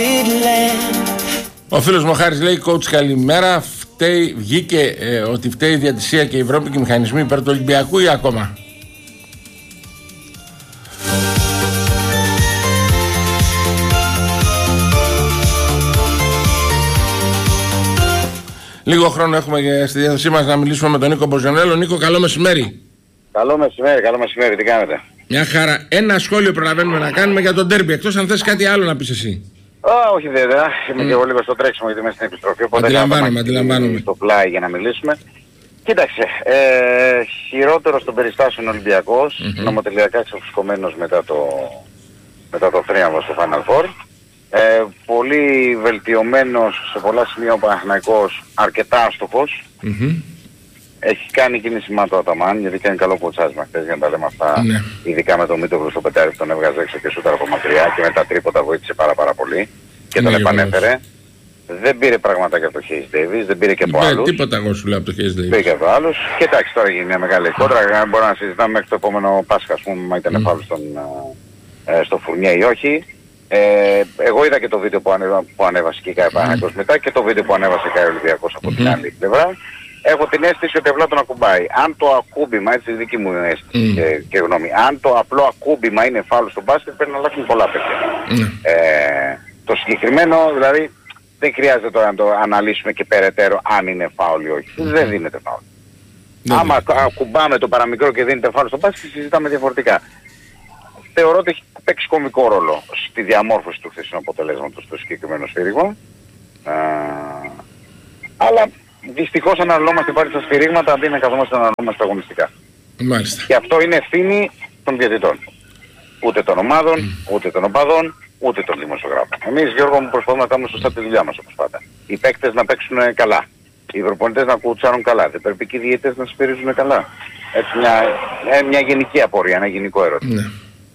Ο φίλος μου ο Χάρης λέει: coach, καλημέρα. Βγήκε ότι φταίει η διατησία και η Ευρώπη και οι μηχανισμοί υπέρ του Ολυμπιακού ή ακόμα? Λίγο χρόνο έχουμε στη διάθεσή μας να μιλήσουμε με τον Νίκο Μποζονέλο. Νίκο, καλό μεσημέρι. Καλό μεσημέρι, τι κάνετε? Μια χαρά. Ένα σχόλιο προλαβαίνουμε να κάνουμε για τον ντέρμπι, εκτός αν θες κάτι άλλο να πεις εσύ. Όχι βέβαια, είμαι και εγώ λίγο στο τρέξιμο γιατί είμαι στην επιστροφή, οπότε αντιλαμβάνομαι. Στο πλάι για να μιλήσουμε. Κοίταξε, χειρότερος των περιστάσεων Ολυμπιακός, νομοτελειακά ξεφουσκωμένος μετά το θρίαμβο στο Final Four. Πολύ βελτιωμένος σε πολλά σημεία ο Παναθηναϊκός, αρκετά άστοχος. Έχει κάνει κίνηση Μάτο Αταμάν, γιατί κάνει καλό ποτσάσμα χθες για να τα λέμε αυτά. Ειδικά με τον Μίτογλου στο πετάρι που τον έβγαζε έξω και σούταρ από μακριά και με τα τρίποτα βοήθησε πάρα πολύ και τον επανέφερε. Δεν πήρε πραγματάκια από το Hayes Davis, δεν πήρε και από άλλους. Τίποτα εγώ σου λέω από το Hayes Davis. Πήρε και από άλλους. Και εντάξει, τώρα γίνει μια μεγάλη κόντρα. Μπορούμε να συζητάμε μέχρι το επόμενο Πάσχα, ας πούμε, μα ήταν φάουλ στο Φουρνιέ ή όχι. Εγώ είδα και το βίντεο που ανέβασε και η ΚΑΕ Παναθηναϊκός μετά και το βίντεο που ανέβασε η ΚΑΕ Ολυμπιακός από την άλλη πλευρά. Έχω την αίσθηση ότι απλά τον ακουμπάει. Αν το ακούμπημα, έτσι δική μου αίσθηση και γνώμη, αν το απλό ακούμπημα είναι φάουλ στο μπάσκετ πρέπει να αλλάξουν πολλά παιδιά. Το συγκεκριμένο δηλαδή δεν χρειάζεται τώρα να το αναλύσουμε και περαιτέρω αν είναι φάουλ ή όχι. Δεν δίνεται φάουλ. Άμα ακουμπάμε το παραμικρό και δίνεται φάουλ στο μπάσκετ συζητάμε διαφορετικά. Θεωρώ ότι έχει παίξει κομβικό ρόλο στη διαμόρφωση του χθεσινού αποτελέσματος στο συγκεκριμένο σφύριγμα. Αλλά δυστυχώς αναλώμαστε πάλι στα σφυρίγματα αντί να καθόμαστε να αναλώμαστε αγωνιστικά. Μάλιστα. Και αυτό είναι ευθύνη των διαιτητών. Ούτε των ομάδων, ούτε των οπαδών, ούτε των δημοσιογράφων. Εμείς, Γιώργο μου, προσπαθούμε να κάνουμε σωστά τη δουλειά μας όπως πάντα. Οι παίκτες να παίξουν καλά. Οι προπονητές να κουτσάρουν καλά. Δεν πρέπει και οι διαιτητές να σφυρίζουν καλά. Έτσι μια γενική απορία, ένα γενικό ερώτημα. Ναι.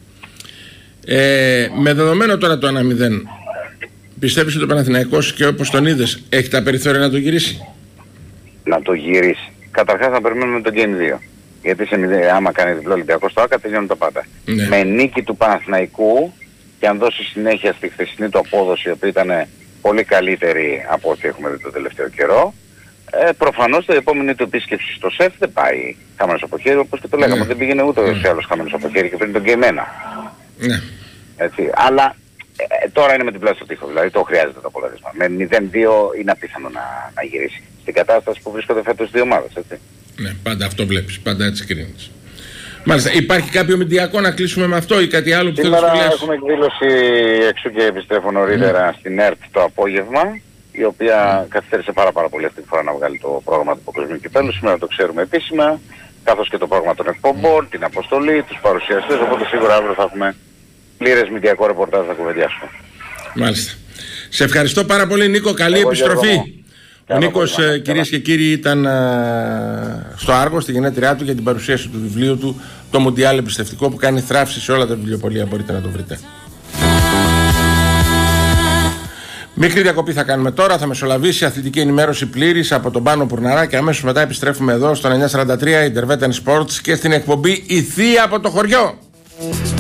Με δεδομένο τώρα το 1-0, πιστεύεις ότι ο Παναθηναϊκός και όπως τον είδες έχει τα περιθώρια να το γυρίσει? Να το γυρίσει. Καταρχάς να περιμένουμε το Game 2. Γιατί άμα κάνει διπλό Ολυμπιακό στο ΆΚΑ τελειώνουν τα πάντα. Ναι. Με νίκη του Παναθηναϊκού και αν δώσει συνέχεια στη χθεσινή του απόδοση, η οποία ήταν πολύ καλύτερη από ό,τι έχουμε δει το τελευταίο καιρό, προφανώς το επόμενη του επίσκεψη στο ΣΕΦ δεν πάει χαμένος από χέρι, όπως και το λέγαμε. Δεν πήγαινε ούτε σε άλλος χαμένος από χέρι και πριν τον Game 1. Ναι. Έτσι. Αλλά τώρα είναι με την πλάση του τοίχου, δηλαδή το χρειάζεται το αποτέλεσμα. Με 0-2 είναι απίθανο να γυρίσει. Στην κατάσταση που βρίσκονται φέτος δύο ομάδες, έτσι. Ναι, πάντα αυτό βλέπεις, πάντα έτσι κρίνεις. Μάλιστα, υπάρχει κάποιο μηντιακό να κλείσουμε με αυτό ή κάτι άλλο που θέλεις να σχολιάσεις? Έχουμε εκδήλωση εξού και επιστρέφω νωρίτερα στην ΕΡΤ το απόγευμα, η οποία καθυστέρησε πάρα πολύ αυτή τη φορά να βγάλει το πρόγραμμα του Παγκοσμίου Κυπέλλου. Σήμερα το ξέρουμε επίσημα, καθώς και το πρόγραμμα των εκπομπών, την αποστολή, τους παρουσιαστές, οπότε σίγουρα αύριο θα έχουμε πλήρες μηντιακό ρεπορτάζ να κουβεντιάσουμε. Μάλιστα. Σε ευχαριστώ πάρα πολύ, Νίκο. Καλή επιστροφή. Ο Νίκος, κυρίες και κύριοι, ήταν στο Άργο, στη γενέτειριά του, για την παρουσίαση του βιβλίου του, το Μουντιάλ Εμπιστευτικό, που κάνει θράψη σε όλα τα βιβλιοπωλεία. Μπορείτε να το βρείτε. Μικρή διακοπή θα κάνουμε τώρα. Θα μεσολαβήσει αθλητική ενημέρωση πλήρης από τον Πάνο Πουρναρά και αμέσως μετά επιστρέφουμε εδώ στο 943 Intervetan Sports και στην εκπομπή «Η Θεία από το χωριό».